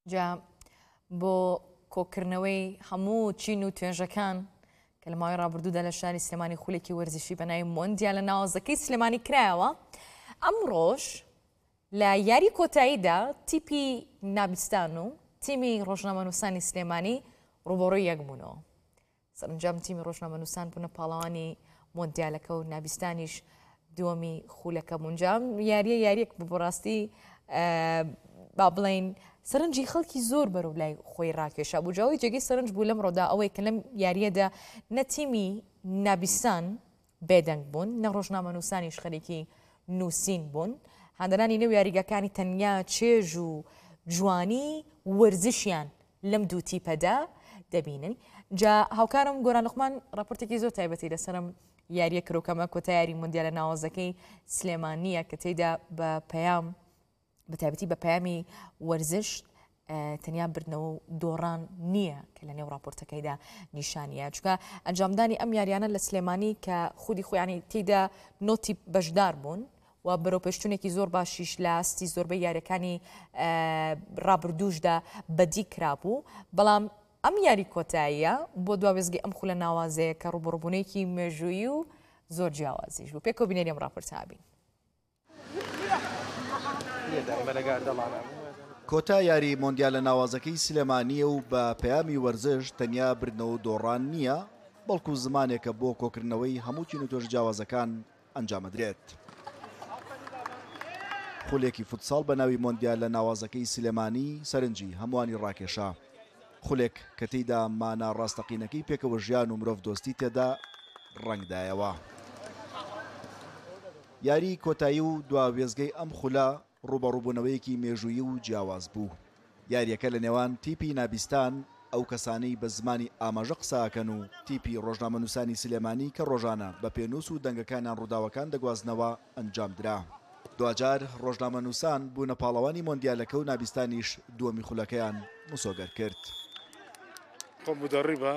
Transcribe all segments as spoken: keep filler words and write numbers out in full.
جا بۆ کۆکردنەوەی هەموو چین و توێژەکان کە لە ماوەی ڕابردوودا لە شاری سلێمانی خولێکی وەرزشی بەناوی مۆندیال لە ناوازەکەی سلێمانی کرایەوە. ئەمڕۆژ لە یاری کۆتاییدا تیپی نابستان و تیمی ڕۆژنامەنووسانی سلێمانی ڕوبەڕووی یەک بوونەوە. سەرنجام تیمی ڕۆژنامەنووسان بوونە پاڵەوانی مۆندیالەکە و نابستانیش دووەمی خولەکە بوونجام. یاریە یاریەک بەڕاستی با بڵین سەرنجی خەڵکی زۆر بەرەو لای خۆی ڕاکێشا بوو. جاوی جێگەی سەرنج بوو لەم ڕۆدا ئەوەی کە لەم یاریەدا نەتیمی نابستان بێدەنگ بوون، نە ڕۆژنامەنووسانیش خەریکی نووسین بوون. هەندەرانی نەو یاریگەکانی تەنیا چێژ و جوانی وەرزشیان لەم دوو تیپەدا دەبینن. جا هاوکارم گۆران لوقمان راپۆرتێکی زۆر تایبەتی لەسەرم یاریە کڕۆکەمە کۆتاییاری مۆندیالە ناوازەکەی سلێمانیە کە تێیدا بە پەیام بە تایبەتی بە پەیامی وەرزش تەنیا بردنەوە دۆڕان نییە کە لە نێو راپۆرتەکەیدا نیشانیە. چونکە ئەنجامدانی ئەم یاریانە لە سلێمانی کە خودی خۆیانی تێیدا نۆتی بەشدار بوون و بەرەو پێشتونێکی زۆر باشیش لە ئاستی زۆربەی یاریەکانی ڕابردووشدا بەدی کرابوو. بەڵام ئەم یاری کۆتاییە بۆ دواوێزگەی ئەم خولە ناوازەیە کە ڕوبڕبوونێکی مێژووی و زۆر جیاوازیش بوو. پێکەوە بینێری ئەم راپۆرتابین. کۆتا یاری مۆندیالە ناوازەکەی سلێمانیە و بە پەیامی وەرزش تەنیا بردنەوە دۆڕان نییە، بەڵکو زمانێکە بۆ کۆکردنەوەی هەموو چین و تۆژ جیاوازەکان ئەنجامەدرێت. خولێکی فوتساڵ بە ناوی مۆندیالە ناوازەکەی سلێمانی سەرنجی هەمووانی ڕاکێشا. خولێک کە تێیدا مانە ڕاستەقینەکەی پێکەوە ژیان و مرۆڤ دۆستی تێدا ڕەنگدایەوە. یاری کۆتایی و دواوێزگەی ئەم خولە ڕوبەڕووبوونەوەیەکی مێژوویی و جیاواز بوو. یاریەکە لە نێوان تیپی نابستان ئەو کەسانەی بە زمانی ئاماژە قساکەن و تیپی ڕۆژنامەنووسانی سلێمانی کە ڕۆژانە بە پێنووس و دەنگەکانیان ڕووداوەکان دەگوازنەوە ئەنجامدرا. دوجار ڕۆژنامەنووسان بوونە پاڵەوانی مۆندیالەکە و نابستانیش دووەمی خولەکەیان مسۆگەر کرد. خۆم مدەڕیبە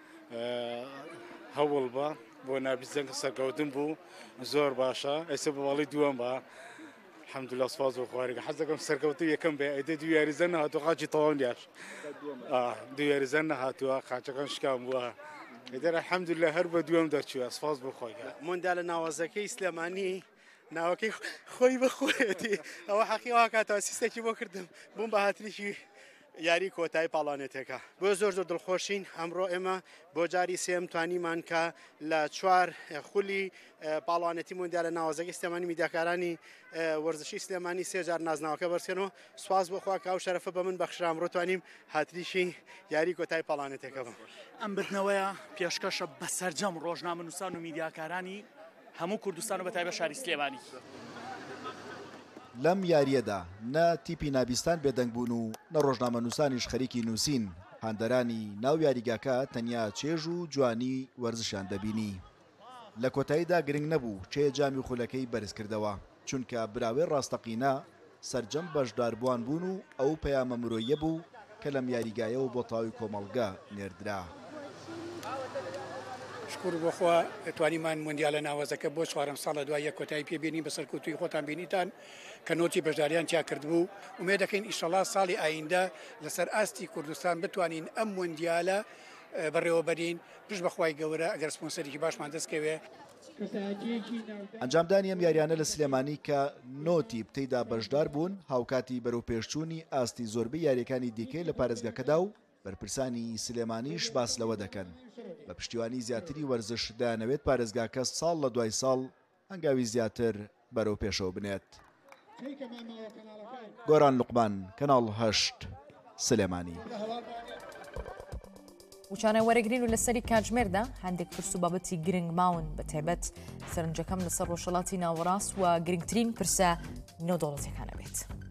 هەوڵ بە بۆ نابستان کە سەرکەوتن بوو زۆر باشە. ئێستا بەواڵی دووەم بە الحمدلله سپاس بۆ خواریگە حەز دەکەم سەرکەوتن یەکەم بێ. ئەدە دوو یاریزە نەهاتووە قاچی تەواو دیار دوو یاریزە نەهاتووە قاچەکان شکام بووە. ئێدەر الحمدلله هەر بە دووەم دەرچووە. سپاس بۆ خۆیگە. مۆندیالە ناوازەکەی سلێمانی ناوەکەی خۆی بەخۆیەتی ئەوە حەقیەوە کاتەوە سیستێکی بۆ کردم بووم بە هاتنیشی یاری کۆتایی پاڵانێتێکە. بۆ زۆر زۆر دڵخۆشین. ئەمڕۆ ئێمە بۆ جاری سێم توانیمان کە لە چوار خولی پاڵوانێتی مۆندیالە ناوازەکەی سلێمانی میدیاکارانی وەرزشی سلێمانی سێ جار نازناوەکە بەرسێنەوە. سوپاس بۆ خوا کە ئەو شەرەفە بە من بەخشرا ئەمڕۆ توانیم هاتنیشی یاری کۆتایی پاڵانێتێکە بم. ئەم بردنەوەیە پێشکەشە بەسەرجەم ڕۆژنامەنووسان و میدیاکارانی هەموو کوردستان و بەتایبەت شاری سلێمانی. لەم یاریەدا نە تیپی نابستان بێدەنگ بوون و نە ڕۆژنامەنووسانیش خەریکی نووسین. هەندەرانی ناو یاریگاکە تەنیا چێژ و جوانی وەرزشیان دەبینی. لە کۆتاییدا گرنگ نەبوو چێ جامی خولەکەی بەرز کردەوە، چونکە براوێ ڕاستەقینە سەرجەم بەشداربووان بوون و ئەو پەیامە مرۆیە بوو کە لەم یاریگایەوە بۆ تاوی کۆمەڵگە نێردرا. شکر بۆخوا توانیمان مۆندیالە ناوازەکە بۆ چوارەم ساڵە دوای یەک کۆتایی پێبینی بەسەر کەوتووی خۆتان بینیتان کە نۆتی بەشداریان تیا کردبوو. ومێ دەکەین ئیشەڵا ساڵی ئایندە لەسەر ئاستی کوردستان بتوانین ئەم مۆندیالە بەڕێوەبەرین. پشت بەخوای گەورە ئەگەر سپۆنسەرێکی باشمان دەستکەوێ. ئەنجامدانی ئەم یاریانە لە سلێمانی کە نۆتی تێیدا بەشدار بوون هاوکاتی بەرەو پێشچوونی ئاستی زۆربەی یاریەکانی دیکەی لە پارێزگاکەدا و بەرپرسانی سلێمانیش باس لەوە دەکەن بە پشتیوانی زیاتری وەرزش دەیانەوێت پارێزگاکە ساڵ لە دوای ساڵ هەنگاوی زیاتر بەرەو پێشەوە بنێت. گۆران لوقمان کەناڵ هەشت سلێمانی. وچانە وەرەگرین و لەسەری کاتژمێردا هەندێک پرس و بابەتی گرنگ ماون بە تایبەت سەرنجەکەم لەسەر ڕۆژهەڵاتی ناوەڕاست و گرنگترین پرسە نێودەوڵەتیەکانە بێت.